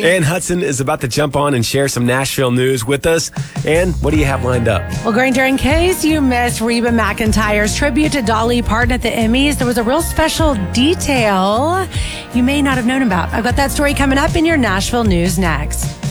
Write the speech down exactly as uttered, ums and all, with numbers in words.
Ann Hudson is about to jump on and share some Nashville news with us. Ann, what do you have lined up? Well, Granger, in case you missed Reba McEntire's tribute to Dolly Parton at the Emmys, there was a real special detail you may not have known about. I've got that story coming up in your Nashville news next.